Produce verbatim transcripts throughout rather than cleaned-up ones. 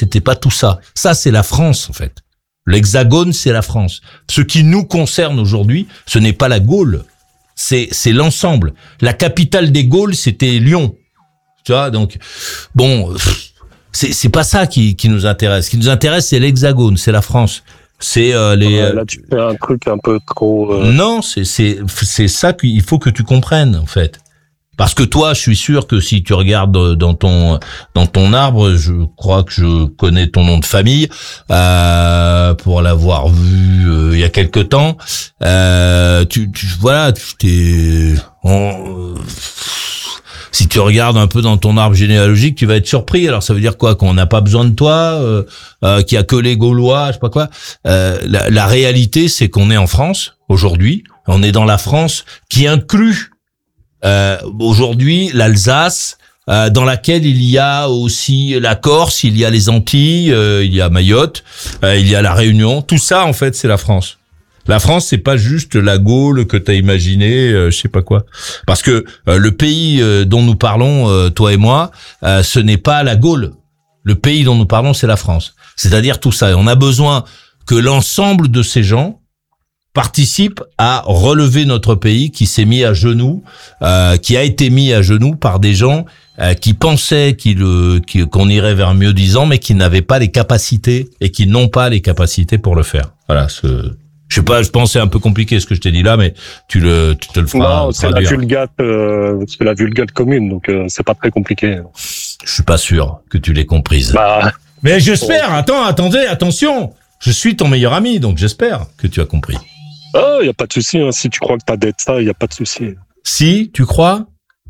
c'était pas tout ça. Ça, c'est la France, en fait. L'Hexagone, c'est la France. Ce qui nous concerne aujourd'hui, ce n'est pas la Gaule. C'est, c'est l'ensemble. La capitale des Gaules, c'était Lyon. Tu vois, donc, bon, c'est, c'est pas ça qui, qui nous intéresse. Ce qui nous intéresse, c'est l'Hexagone, c'est la France. C'est euh, les. Ouais, là, tu fais un truc un peu trop. Euh... Non, c'est c'est c'est ça qu'il faut que tu comprennes, en fait. Parce que toi, je suis sûr que si tu regardes dans ton dans ton arbre, je crois que je connais ton nom de famille euh, pour l'avoir vu euh, il y a quelque temps. Euh, tu, tu voilà, tu t'es on, euh, si tu regardes un peu dans ton arbre généalogique, tu vas être surpris. Alors ça veut dire quoi? Qu'on n'a pas besoin de toi, euh, euh, qu'il y a que les Gaulois, je sais pas quoi. Euh, la, la réalité, c'est qu'on est en France aujourd'hui. On est dans la France qui inclut Euh, aujourd'hui, l'Alsace, euh, dans laquelle il y a aussi la Corse, il y a les Antilles, euh, il y a Mayotte, euh, il y a la Réunion. Tout ça, en fait, c'est la France. La France, c'est pas juste la Gaule que t'as imaginé, euh, je sais pas quoi. Parce que euh, le pays euh, dont nous parlons, euh, toi et moi, euh, ce n'est pas la Gaule. Le pays dont nous parlons, c'est la France. C'est-à-dire tout ça. Et on a besoin que l'ensemble de ces gens participe à relever notre pays qui s'est mis à genoux, euh, qui a été mis à genoux par des gens euh, qui pensaient qu'il, euh, qu'on irait vers mieux disant, mais qui n'avaient pas les capacités et qui n'ont pas les capacités pour le faire. Voilà. Ce, je sais pas, je pense que c'est un peu compliqué ce que je t'ai dit là, mais tu le, tu te le feras. Non, c'est la vulgate, euh, c'est la vulgate commune, donc euh, c'est pas très compliqué. Je suis pas sûr que tu l'aies comprise. Bah. Mais j'espère. Attends, attendez, attention. Je suis ton meilleur ami, donc j'espère que tu as compris. Ah, y a pas de souci. Hein. Si tu crois que t'as d'être ça, y a pas de souci. Si tu crois.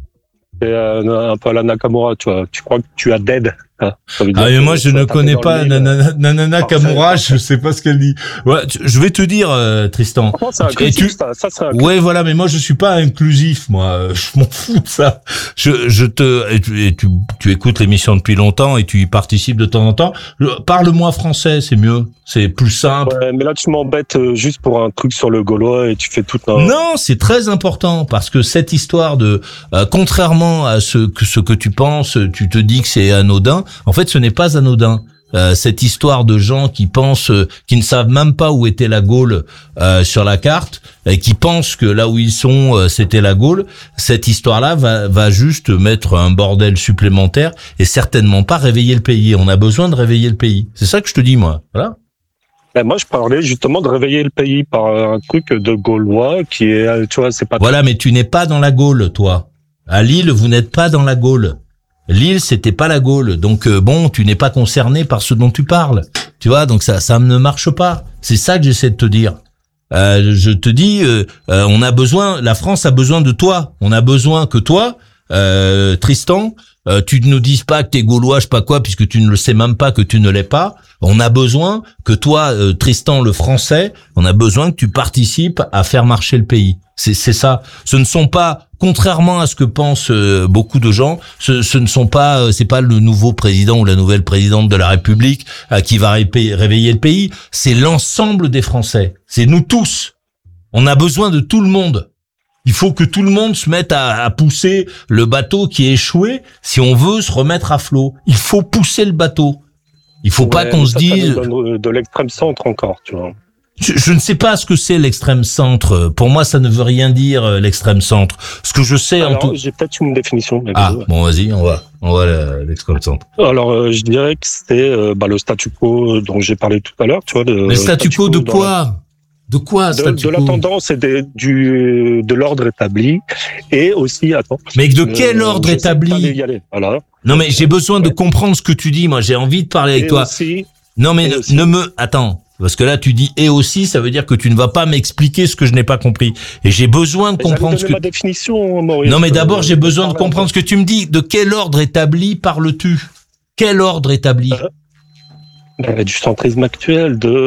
C'est euh, un peu à la Nakamura, tu vois. Tu crois que tu as dead. Hein. Ah mais moi je ne connais pas Nana, Nana Nakamura, je sais pas ce qu'elle dit. Ouais, je vais te dire euh, Tristan. C'est inclusif, tu... ça, ça c'est inclusif. Ouais voilà, mais moi je suis pas inclusif, moi. Je m'en fous de ça. Je, je te, et tu, et tu, tu écoutes l'émission depuis longtemps et tu y participes de temps en temps. Parle-moi français, c'est mieux, c'est plus simple. Ouais, mais là tu m'embêtes juste pour un truc sur le Gaulois et tu fais tout un. Non, c'est très important parce que cette histoire de, euh, contrairement à ce que ce que tu penses, tu te dis que c'est anodin. En fait, ce n'est pas anodin. Euh, cette histoire de gens qui pensent, euh, qui ne savent même pas où était la Gaule euh, sur la carte, et qui pensent que là où ils sont, euh, c'était la Gaule. Cette histoire-là va, va juste mettre un bordel supplémentaire et certainement pas réveiller le pays. On a besoin de réveiller le pays. C'est ça que je te dis, moi. Voilà. Ben moi, je parlais justement de réveiller le pays par un truc de Gaulois qui est, tu vois, c'est pas. Voilà, mais tu n'es pas dans la Gaule, toi. À Lille, vous n'êtes pas dans la Gaule. Lille, c'était pas la Gaule, donc euh, bon, tu n'es pas concerné par ce dont tu parles, tu vois, donc ça, ça ne marche pas. C'est ça que j'essaie de te dire. Euh, je te dis, euh, euh, on a besoin, la France a besoin de toi. On a besoin que toi, euh, Tristan, euh, tu ne nous dises pas que t'es Gaulois, je sais pas quoi, puisque tu ne le sais même pas que tu ne l'es pas. On a besoin que toi, euh, Tristan, le Français, on a besoin que tu participes à faire marcher le pays. C'est, c'est ça. Ce ne sont pas, contrairement à ce que pensent euh, beaucoup de gens, ce, ce ne sont pas, euh, c'est pas le nouveau président ou la nouvelle présidente de la République euh, qui va ré- réveiller le pays. C'est l'ensemble des Français. C'est nous tous. On a besoin de tout le monde. Il faut que tout le monde se mette à, à pousser le bateau qui est échoué si on veut se remettre à flot. Il faut pousser le bateau. Il faut ouais, pas qu'on se dise de, de l'extrême centre encore, tu vois. Je, je ne sais pas ce que c'est l'extrême centre. Pour moi, ça ne veut rien dire l'extrême centre. Ce que je sais alors, en tout. J'ai peut-être une définition. Mais ah ouais. Bon, vas-y, on va, on va à l'extrême centre. Alors, euh, je dirais que c'est euh, bah, le statu quo dont j'ai parlé tout à l'heure, tu vois. De, le statu quo de quoi la... De quoi de, de la tendance et de, du de l'ordre établi et aussi attends. Mais de quel euh, ordre établi voilà. Non mais j'ai besoin ouais. de comprendre ce que tu dis. Moi, j'ai envie de parler avec et toi. Aussi, non mais ne, ne me attends. Parce que là, tu dis et aussi, ça veut dire que tu ne vas pas m'expliquer ce que je n'ai pas compris. Et j'ai besoin de mais comprendre ce que. Ma définition, Maurice. Non, mais d'abord, j'ai besoin de comprendre ce que tu me dis. De quel ordre établi parles-tu? Quel ordre établi? euh, bah, Du centrisme actuel, de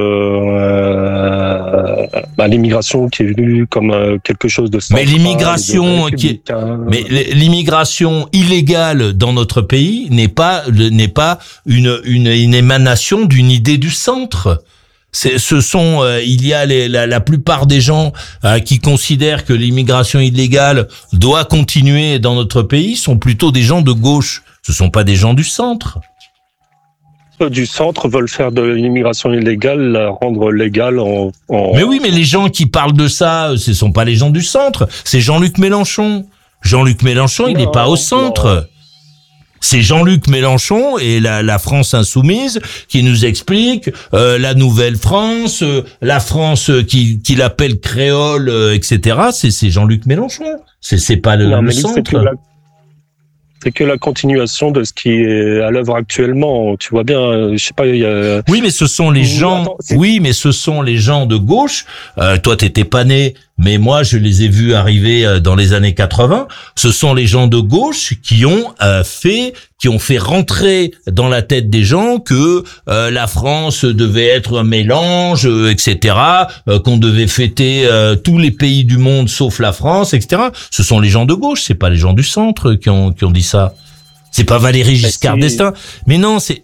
euh, bah, l'immigration qui est venue comme euh, quelque chose de central. Mais l'immigration qui est, mais l'immigration illégale dans notre pays n'est pas n'est pas une une, une émanation d'une idée du centre. C'est, ce sont, euh, il y a les, la, la plupart des gens euh, qui considèrent que l'immigration illégale doit continuer dans notre pays sont plutôt des gens de gauche. Ce sont pas des gens du centre. du centre veulent faire de l'immigration illégale, la rendre légale en, en... Mais oui, mais les gens qui parlent de ça, ce sont pas les gens du centre, c'est Jean-Luc Mélenchon. Jean-Luc Mélenchon, il n'est pas au centre. Non. C'est Jean-Luc Mélenchon et la, la France insoumise qui nous explique euh, la nouvelle France, euh, la France qui, qui l'appelle créole, euh, et cetera. C'est, c'est Jean-Luc Mélenchon. C'est, c'est pas le, non, le centre. C'est que, la, c'est que la continuation de ce qui est à l'œuvre actuellement. Tu vois bien, je sais pas. Il y a... Oui, mais ce sont les gens. Attends, oui, mais ce sont les gens de gauche. Euh, toi, t'étais pas né. Mais moi, je les ai vus arriver dans les années quatre-vingts. Ce sont les gens de gauche qui ont euh, fait, qui ont fait rentrer dans la tête des gens que euh, la France devait être un mélange, euh, et cetera. Euh, qu'on devait fêter euh, tous les pays du monde sauf la France, et cetera. Ce sont les gens de gauche, c'est pas les gens du centre qui ont qui ont dit ça. C'est pas Valéry Giscard d'Estaing. Mais non, c'est.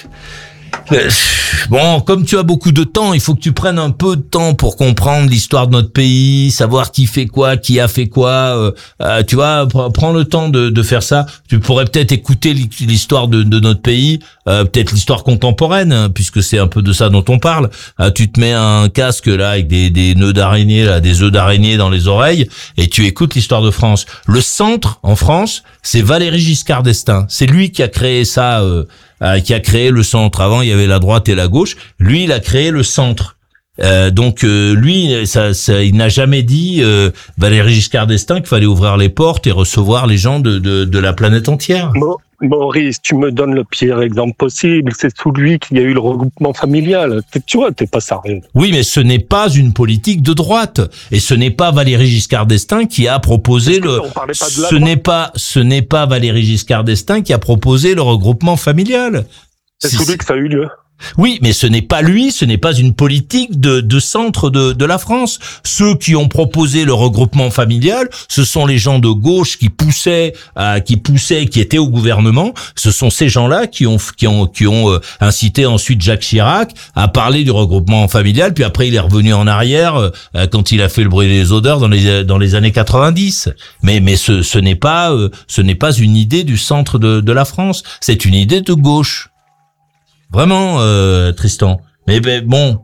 Bon, comme tu as beaucoup de temps, il faut que tu prennes un peu de temps pour comprendre l'histoire de notre pays, savoir qui fait quoi, qui a fait quoi. Euh, euh, tu vois, prends le temps de, de faire ça. Tu pourrais peut-être écouter l'histoire de, de notre pays, euh, peut-être l'histoire contemporaine, hein, puisque c'est un peu de ça dont on parle. Euh, tu te mets un casque là avec des, des nœuds d'araignée, là, des œufs d'araignée dans les oreilles, et tu écoutes l'histoire de France. Le centre en France, c'est Valéry Giscard d'Estaing. C'est lui qui a créé ça. Euh, Euh, qui a créé le centre. Avant, il y avait la droite et la gauche. Lui, il a créé le centre. Euh, donc, euh, lui, ça, ça, il n'a jamais dit, euh, Valéry Giscard d'Estaing, qu'il fallait ouvrir les portes et recevoir les gens de, de, de la planète entière. Bon, Maurice, tu me donnes le pire exemple possible. C'est sous lui qu'il y a eu le regroupement familial. Tu vois, t'es pas sérieux. Oui, mais ce n'est pas une politique de droite. Et ce n'est pas Valéry Giscard d'Estaing qui a proposé le... On parlait pas de la ce n'est pas, ce n'est pas Valéry Giscard d'Estaing qui a proposé le regroupement familial. C'est sous lui que ça a eu lieu. Oui, mais ce n'est pas lui, ce n'est pas une politique de, de centre de, de la France. Ceux qui ont proposé le regroupement familial, ce sont les gens de gauche qui poussaient, euh, qui poussaient, qui étaient au gouvernement. Ce sont ces gens-là qui ont, qui ont, qui ont euh, incité ensuite Jacques Chirac à parler du regroupement familial. Puis après, il est revenu en arrière euh, quand il a fait le bruit des odeurs dans les dans les années quatre-vingt-dix. Mais mais ce ce n'est pas euh, ce n'est pas une idée du centre de de la France. C'est une idée de gauche. Vraiment, euh, Tristan. Mais ben, bon.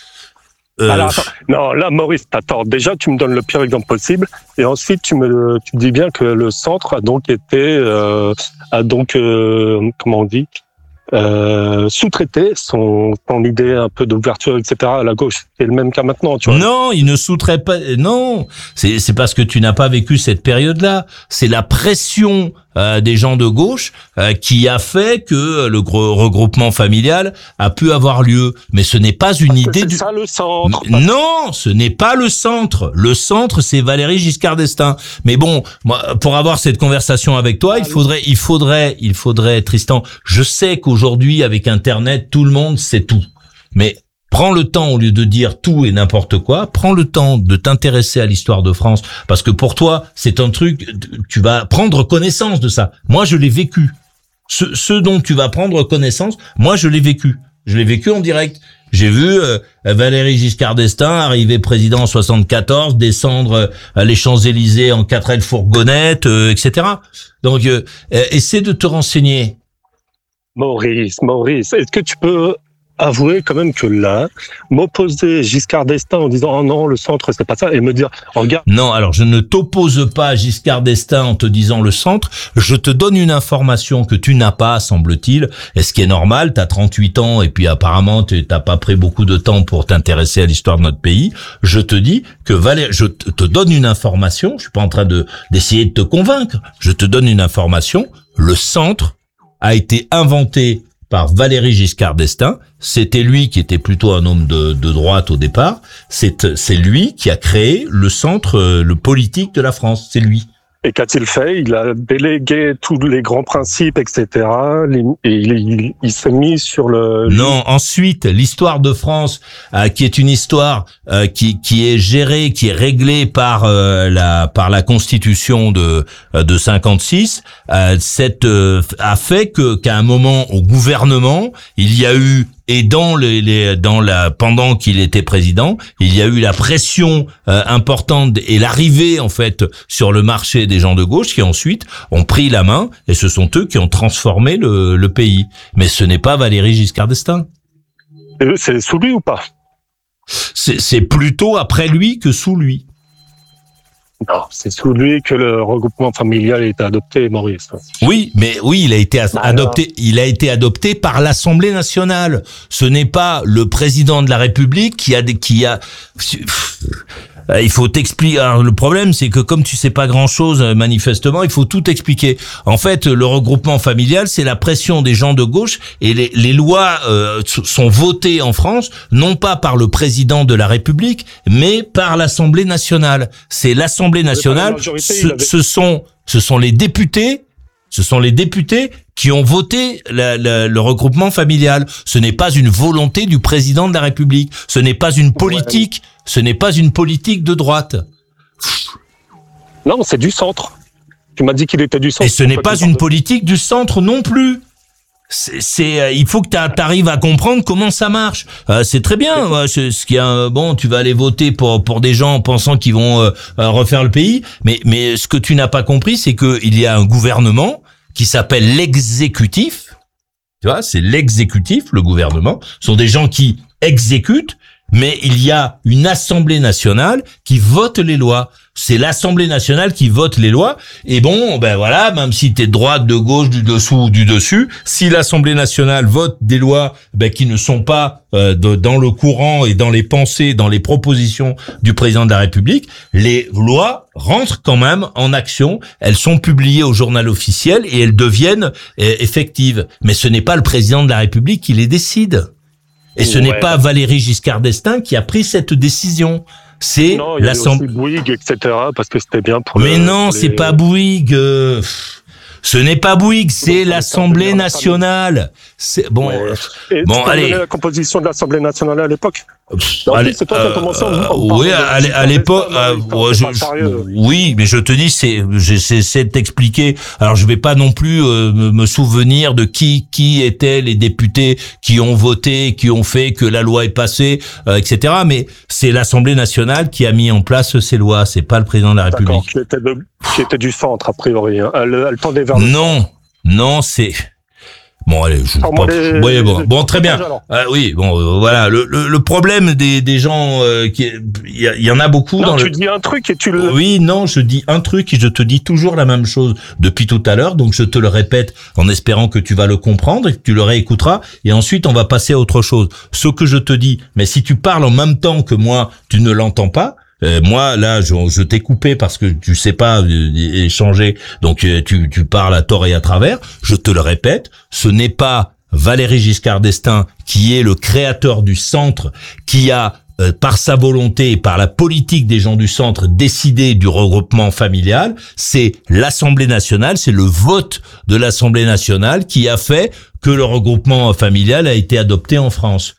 Euh... Alors, attends. Non, là, Maurice, attends. Déjà, tu me donnes le pire exemple possible, et ensuite tu me, tu me dis bien que le centre a donc été, euh, a donc, euh, comment on dit, euh, sous-traité son, son idée un peu d'ouverture, et cetera à la gauche. C'est le même cas maintenant, tu vois. Non, il ne sous-traite pas. Non, c'est c'est parce que tu n'as pas vécu cette période-là. C'est la pression euh, des gens de gauche euh, qui a fait que le gros regroupement familial a pu avoir lieu. Mais ce n'est pas une parce idée c'est du. C'est ça le centre. Non, ce n'est pas le centre. Le centre, c'est Valéry Giscard d'Estaing. Mais bon, moi, pour avoir cette conversation avec toi, il faudrait, il faudrait, il faudrait, Tristan. Je sais qu'aujourd'hui, avec Internet, tout le monde sait tout. Mais prends le temps, au lieu de dire tout et n'importe quoi, prends le temps de t'intéresser à l'histoire de France, parce que pour toi, c'est un truc, tu vas prendre connaissance de ça. Moi, je l'ai vécu. Ce, ce dont tu vas prendre connaissance, moi, je l'ai vécu. Je l'ai vécu en direct. J'ai vu euh, Valéry Giscard d'Estaing arriver président en soixante-quatorze, descendre euh, les Champs-Élysées en quatre ailes fourgonnettes, euh, et cetera. Donc, euh, euh, essaie de te renseigner. Maurice, Maurice, est-ce que tu peux avouer quand même que là, m'opposer Giscard d'Estaing en disant oh non, le centre c'est pas ça, et me dire oh, regarde. Non, alors je ne t'oppose pas à Giscard d'Estaing en te disant le centre, je te donne une information que tu n'as pas, semble-t-il, et ce qui est normal, t'as trente-huit ans et puis apparemment t'as pas pris beaucoup de temps pour t'intéresser à l'histoire de notre pays. Je te dis que Valéry, je te donne une information, je suis pas en train de d'essayer de te convaincre, je te donne une information, le centre a été inventé par Valéry Giscard d'Estaing. C'était lui qui était plutôt un homme de, de droite au départ. C'est, c'est lui qui a créé le centre, le politique de la France. C'est lui. Et qu'a-t-il fait? Il a délégué tous les grands principes, et cetera. Et il, il, il s'est mis sur le... Non, ensuite, l'histoire de France, euh, qui est une histoire euh, qui, qui est gérée, qui est réglée par euh, la par la Constitution de de cinquante-six, euh, cette euh, a fait que qu'à un moment au gouvernement, il y a eu et dans les, les dans la pendant qu'il était président, il y a eu la pression euh, importante et l'arrivée en fait sur le marché des gens de gauche qui ensuite ont pris la main et ce sont eux qui ont transformé le, le pays. Mais ce n'est pas Valéry Giscard d'Estaing. C'est sous lui ou pas? C'est, c'est plutôt après lui que sous lui. Non, c'est sous lui que le regroupement familial a été adopté, Maurice. Oui, mais oui, il a été adopté, il a été adopté par l'Assemblée nationale. Ce n'est pas le président de la République qui a des, qui a, il faut t'expliquer. Alors, le problème, c'est que comme tu sais pas grand-chose, manifestement, il faut tout expliquer. En fait, le regroupement familial, c'est la pression des gens de gauche et les, les lois euh, sont votées en France, non pas par le président de la République, mais par l'Assemblée nationale. C'est l'Assemblée nationale. Ce, avait... ce sont, ce sont les députés. Ce sont les députés qui ont voté la, la, le regroupement familial. Ce n'est pas une volonté du président de la République. Ce n'est pas une politique. Ce n'est pas une politique de droite. Non, c'est du centre. Tu m'as dit qu'il était du centre. Et ce n'est pas une politique du centre non plus. C'est, c'est, il faut que tu arrives à comprendre comment ça marche. Euh, c'est très bien. Ouais, c'est, ce qui a, bon, tu vas aller voter pour pour des gens en pensant qu'ils vont euh, refaire le pays, mais mais ce que tu n'as pas compris, c'est que il y a un gouvernement qui s'appelle l'exécutif. Tu vois, c'est l'exécutif, le gouvernement. Ce sont des gens qui exécutent, mais il y a une Assemblée nationale qui vote les lois. C'est l'Assemblée nationale qui vote les lois. Et bon, ben voilà, même si t'es de droite, de gauche, du dessous ou du dessus, si l'Assemblée nationale vote des lois ben, qui ne sont pas euh, de, dans le courant et dans les pensées, dans les propositions du président de la République, les lois rentrent quand même en action. Elles sont publiées au journal officiel et elles deviennent euh, effectives. Mais ce n'est pas le président de la République qui les décide. Et ce ouais. n'est pas Valéry Giscard d'Estaing qui a pris cette décision. C'est non, il y l'Assemblée. Aussi Bouygues, et cetera. Parce que c'était bien pour. Mais le, non, pour c'est les... pas Bouygues. Euh, ce n'est pas Bouygues, c'est l'Assemblée nationale. C'est bon. Ouais. Et bon, tu allez. La composition de l'Assemblée nationale à l'époque. Non, allez, c'est toi qui as commencé. Euh, oui, à, à l'époque. Euh, ouais, je, je, oui, mais je te dis, c'est, j'essaie de t'expliquer. Alors, je vais pas non plus euh, me souvenir de qui qui étaient les députés qui ont voté, qui ont fait que la loi est passée, euh, et cetera. Mais c'est l'Assemblée nationale qui a mis en place ces lois. C'est pas le président de la République. Qui était, de, qui était du centre a priori. Hein. Elle, elle tendait vers le non, centre. non, c'est. Bon allez, je pas... les... oui, bon, bon très bien. Ah, oui, bon euh, voilà, le, le le problème des des gens euh, qui il y, y en a beaucoup non, dans tu le... dis un truc et tu le Oui, non, je dis un truc et je te dis toujours la même chose depuis tout à l'heure, donc je te le répète en espérant que tu vas le comprendre et que tu le réécouteras et ensuite on va passer à autre chose. Ce que je te dis, mais si tu parles en même temps que moi, tu ne l'entends pas. Euh, moi là je, je t'ai coupé parce que tu sais pas euh, échanger, donc euh, tu tu parles à tort et à travers. Je te le répète, ce n'est pas Valéry Giscard d'Estaing qui est le créateur du centre, qui a euh, par sa volonté et par la politique des gens du centre décidé du regroupement familial. C'est l'Assemblée nationale, c'est le vote de l'Assemblée nationale qui a fait que le regroupement familial a été adopté en France.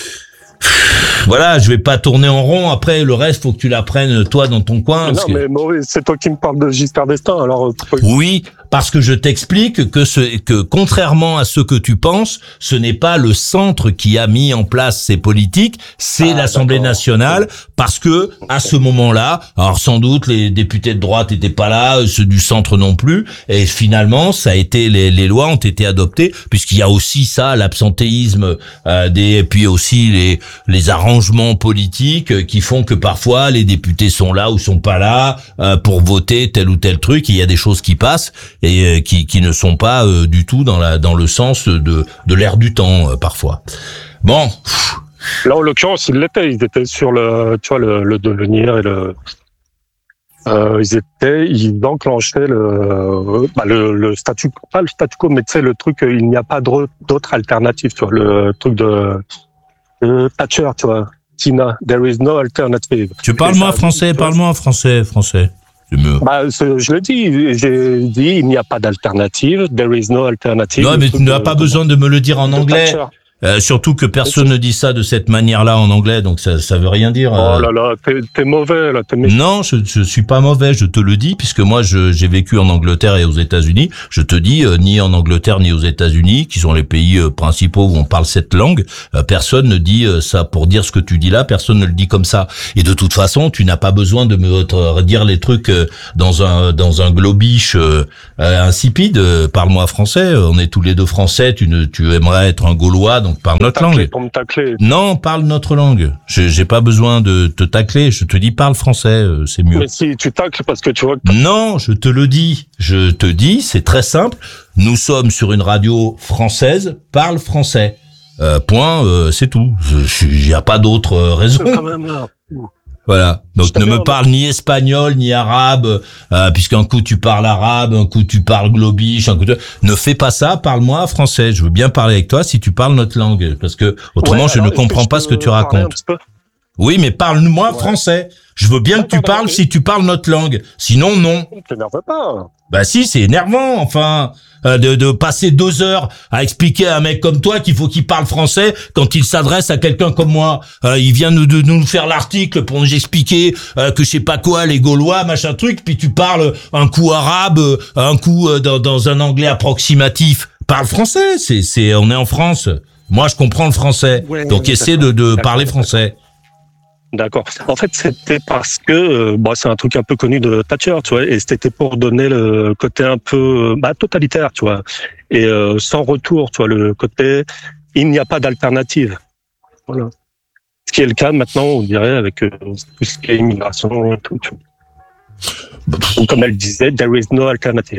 Voilà, je vais pas tourner en rond. Après, le reste, faut que tu l'apprennes toi dans ton coin. Non, mais que... Maurice, c'est toi qui me parles de Giscard d'Estaing. Alors pourquoi... oui, parce que je t'explique que ce que contrairement à ce que tu penses, ce n'est pas le centre qui a mis en place ces politiques, c'est ah, l'Assemblée d'accord. nationale. Parce que à ce moment-là, alors sans doute les députés de droite étaient pas là, ceux du centre non plus, et finalement, ça a été les, les lois ont été adoptées, puisqu'il y a aussi ça, l'absentéisme euh, des, et puis aussi les les arrangements politiques qui font que parfois les députés sont là ou sont pas là euh, pour voter tel ou tel truc. Il y a des choses qui passent et euh, qui qui ne sont pas euh, du tout dans la dans le sens de de l'air du temps euh, parfois. Bon. Là en l'occurrence ils l'étaient, ils étaient sur le tu vois le le devenir et le euh, ils étaient ils enclenchaient le bah le le statut pas le statu quo mais tu sais le truc il n'y a pas d'autre alternative sur le truc de Euh, Thatcher, tu vois, Tina, there is no alternative. Tu parles moi français, parle-moi en français, français. C'est mieux. Bah, c'est, je l'ai dit, j'ai dit, il n'y a pas d'alternative, there is no alternative. Non, mais tu n'as pas besoin de me le dire en anglais. Euh, surtout que personne ne dit ça de cette manière-là en anglais, donc ça ça veut rien dire. Oh là là, t'es, t'es mauvais là, t'es méchant. Non, je je suis pas mauvais, je te le dis, puisque moi je j'ai vécu en Angleterre et aux États-Unis. Je te dis, euh, ni en Angleterre ni aux États-Unis, qui sont les pays euh, principaux où on parle cette langue, euh, personne ne dit euh, ça pour dire ce que tu dis là. Personne ne le dit comme ça. Et de toute façon, tu n'as pas besoin de me te dire les trucs euh, dans un dans un globish euh, euh, insipide. Euh, parle-moi français. On est tous les deux français. Tu ne tu aimerais être un Gaulois, donc parle notre langue. Pour me tacler. Non, parle notre langue. Je, j'ai pas besoin de te tacler. Je te dis parle français, euh, c'est mieux. Mais si tu tacles parce que tu vois. Que... Non, je te le dis. Je te dis, c'est très simple. Nous sommes sur une radio française. Parle français. Euh, point. Euh, c'est tout. Il y a pas d'autre euh, raison. Quand même là. Voilà. Donc ne me parle ni espagnol ni arabe, euh, puisqu'un coup tu parles arabe, un coup tu parles globish, un coup tu... ne fais pas ça. Parle-moi français. Je veux bien parler avec toi si tu parles notre langue, parce que autrement ouais, je alors, ne comprends pas ce que tu racontes. Oui, mais parle-moi ouais. français. Je veux bien non, que tu parles si tu parles notre langue. Sinon, non. T'énerve pas. Bah si, c'est énervant, enfin, euh, de, de passer deux heures à expliquer à un mec comme toi qu'il faut qu'il parle français quand il s'adresse à quelqu'un comme moi. Euh, il vient nous, de nous faire l'article pour nous expliquer euh, que je sais pas quoi, les Gaulois, machin truc, puis tu parles un coup arabe, un coup euh, dans, dans un anglais approximatif. Parle français, c'est, c'est, on est en France. Moi, je comprends le français, ouais, donc essaie de, de parler français. D'accord. En fait, c'était parce que euh, bon, c'est un truc un peu connu de Thatcher, tu vois, et c'était pour donner le côté un peu bah, totalitaire, tu vois, et euh, sans retour, tu vois, le côté il n'y a pas d'alternative. Voilà. Ce qui est le cas maintenant, on dirait, avec euh, tout ce qui est immigration et tout. Tu vois. Donc, comme elle disait, there is no alternative.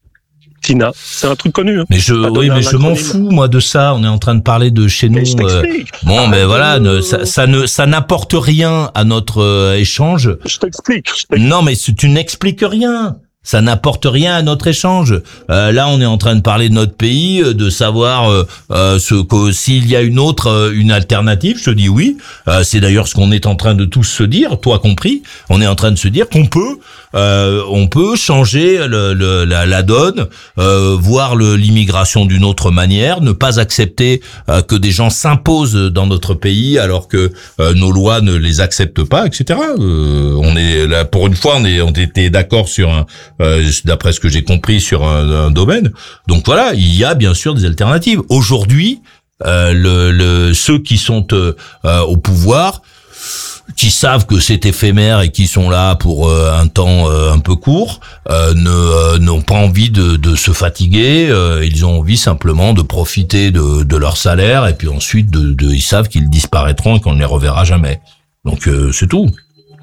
Tina, c'est un truc connu. Hein. Mais je, oui, mais je m'en fous moi de ça. On est en train de parler de chez nous. Euh, bon, ah, mais voilà, ne, ça, ça ne, ça n'apporte rien à notre euh, échange. Je t'explique, je t'explique. Non, mais tu n'expliques rien. Ça n'apporte rien à notre échange. Euh, là, on est en train de parler de notre pays, de savoir euh, euh, ce que s'il y a une autre, euh, une alternative. Je te dis oui. Euh, c'est d'ailleurs ce qu'on est en train de tous se dire, toi compris. On est en train de se dire qu'on peut, euh, on peut changer le, le, la, la donne, euh, voir le, l'immigration d'une autre manière, ne pas accepter euh, que des gens s'imposent dans notre pays alors que euh, nos lois ne les acceptent pas, et cetera. Euh, on est là pour une fois, on est, on était d'accord sur un Euh, d'après ce que j'ai compris sur un, un domaine. Donc voilà, il y a bien sûr des alternatives. Aujourd'hui, euh, le, le, ceux qui sont euh, euh, au pouvoir, qui savent que c'est éphémère et qui sont là pour euh, un temps euh, un peu court, euh, ne euh, n'ont pas envie de, de se fatiguer. Euh, ils ont envie simplement de profiter de, de leur salaire et puis ensuite, de, de, ils savent qu'ils disparaîtront et qu'on ne les reverra jamais. Donc euh, c'est tout.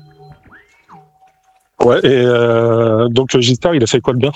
Ouais, et euh, donc Giscard, il a fait quoi de bien?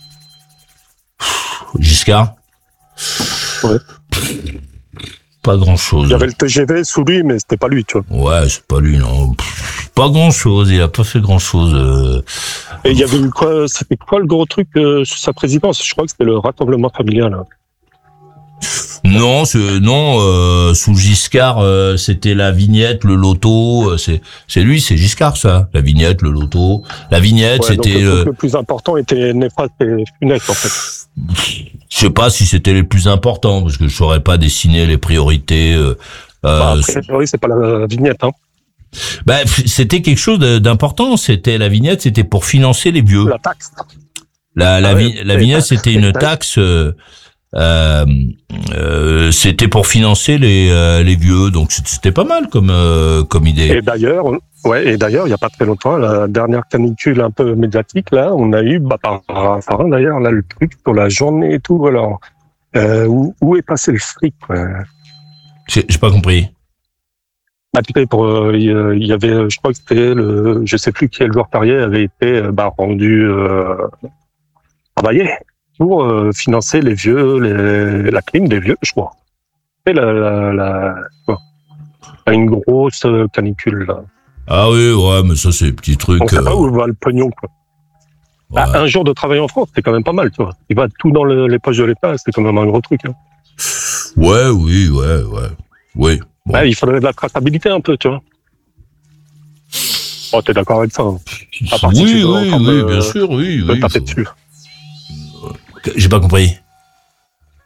Giscard? Ouais. Pas grand-chose. Il y avait le T G V sous lui, mais c'était pas lui, tu vois. Ouais, c'est pas lui, non. Pas grand-chose, il a pas fait grand-chose. Euh... Et il y avait eu quoi? C'était quoi le gros truc euh, sur sa présidence? Je crois que c'était le rassemblement familial. Hein. Non, c'est, non. Euh, sous Giscard, euh, c'était la vignette, le loto. Euh, c'est, c'est lui, c'est Giscard, ça. La vignette, le loto. La vignette, ouais, c'était. Donc le, euh... le plus important était néfaste et funeste, en fait. Je sais pas si c'était les plus importants, parce que je saurais pas dessiner les priorités. Euh, bah, après, oui, c'est pas la vignette, hein. Bah, c'était quelque chose d'important. C'était la vignette, c'était pour financer les vieux. La taxe. La, la, ah, vi- ouais, la vignette, c'était une taxe. Euh, Euh, euh, c'était pour financer les euh, les vieux, donc c'était pas mal comme euh, comme idée. Et d'ailleurs, ouais, et d'ailleurs, il y a pas très longtemps, la dernière canicule un peu médiatique là, on a eu, bah par Raffarin d'ailleurs, là le truc sur la journée et tout. Alors, euh, où où est passé le fric? Ouais. J'ai, j'ai pas compris. Bah, pour il euh, y avait, je crois que c'était le, je sais plus quel joueur férié avait été bah rendu euh, travaillé. Pour euh, financer les vieux, les, la clim des vieux, je crois. Et la, la, la, quoi, une grosse canicule, là. Ah oui, ouais, mais ça, c'est des petits trucs. On sait pas où va le pognon, quoi. Ouais. Bah, un jour de travail en France, c'est quand même pas mal, tu vois. Il va tout dans le, les poches de l'État, c'est quand même un gros truc, hein. Ouais, oui, ouais, ouais. Oui. Bon. Ouais, il faudrait de la traçabilité un peu, tu vois. Oh, t'es d'accord avec ça, hein. À part oui, si tu oui, oui, de, bien sûr, oui, oui. taper dessus. J'ai pas compris.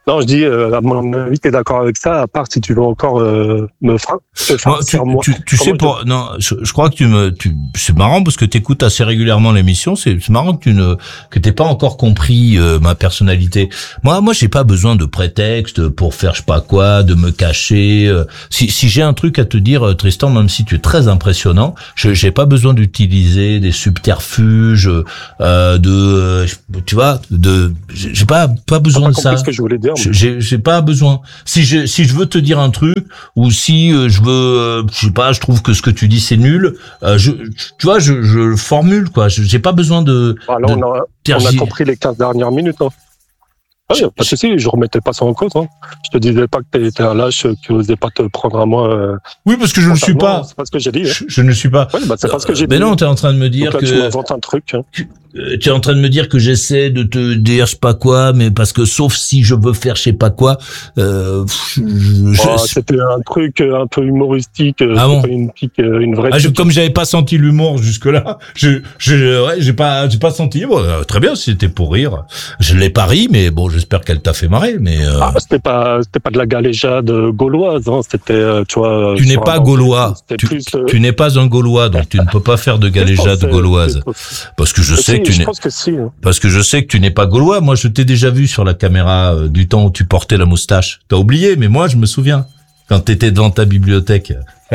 Non, je dis, euh, à mon avis, t'es d'accord avec ça, à part si tu veux encore euh, me faire. Moi, tu, moi. tu, tu sais, pour, non, je, je crois que tu me, tu, c'est marrant parce que t'écoutes assez régulièrement l'émission. C'est, c'est marrant que tu ne, que t'aies pas encore compris euh, ma personnalité. Moi, moi, j'ai pas besoin de prétexte pour faire je sais pas quoi, de me cacher. Euh, si, si j'ai un truc à te dire, Tristan, même si tu es très impressionnant, je, j'ai pas besoin d'utiliser des subterfuges, euh, de, tu vois, de, j'ai pas, pas besoin de ça. Ce que je voulais dire. J'ai, j'ai pas besoin. Si je, si je veux te dire un truc, ou si euh, je veux, euh, je sais pas, je trouve que ce que tu dis c'est nul, euh, je, tu vois, je, je le formule quoi. Je, j'ai pas besoin de. Alors de on, a, on a compris les quinze dernières minutes. Hein. Ah, y a pas de souci, je remettais pas ça en cause. Hein. Je te disais pas que t'étais un lâche, que tu n'osais pas te prendre à moi. Euh, oui, parce que je ne suis pas. C'est pas ce que j'ai dit. Hein. Je, je ne suis pas. Ouais, bah, c'est pas ce que j'ai euh, dit. Mais non, t'es en train de me dire Donc là, que. Tu m'inventes un truc. Hein. Tu, euh, tu es en train de me dire que j'essaie de te dire je sais pas quoi, mais parce que sauf si je veux faire je sais pas quoi. Euh, je, je, oh, c'était un truc un peu humoristique. Ah bon? Une pique, une vraie. Ah, je, comme j'avais pas senti l'humour jusque là, je, je, ouais, j'ai pas, j'ai pas senti. Bon, euh, très bien, c'était pour rire. Je l'ai pas ri, mais bon, j'espère qu'elle t'a fait marrer. Mais euh... ah, c'était pas, c'était pas de la galéjade gauloise. Hein. C'était, euh, tu vois. Tu n'es pas gaulois. Tu, plus, tu, euh... tu n'es pas un gaulois, donc tu ne peux pas faire de galéjade gauloise. Parce que je sais si, que tu je n'es. pense que si, hein. Parce que je sais que tu n'es pas gaulois. Moi, je t'ai déjà vu sur la caméra euh, du temps où tu portais la moustache. T'as oublié, mais moi, je me souviens quand t'étais devant ta bibliothèque. Tu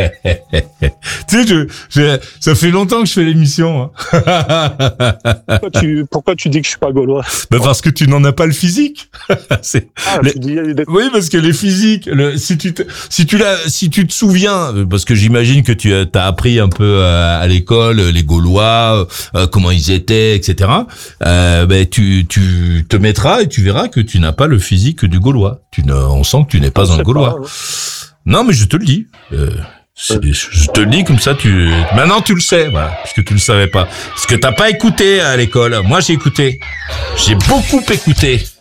sais, je, je, ça fait longtemps que je fais l'émission. Hein. Pourquoi, tu, pourquoi tu dis que je suis pas gaulois? Ben parce que tu n'en as pas le physique. C'est, ah, les, tu dis, des... Oui, parce que les physiques, le, si tu te, si tu l'as, si tu te souviens, parce que j'imagine que tu as appris un peu à, à l'école les Gaulois, euh, comment ils étaient, et cetera. Euh, ben tu, tu te mettras et tu verras que tu n'as pas le physique du Gaulois. Tu ne, on sent que tu n'es pas un Gaulois. Pas, hein. Non, mais je te le dis. Euh, C'est, je te le dis comme ça, tu maintenant tu le sais, voilà, puisque tu le savais pas, parce que t'as pas écouté à l'école. Moi j'ai écouté, j'ai beaucoup écouté.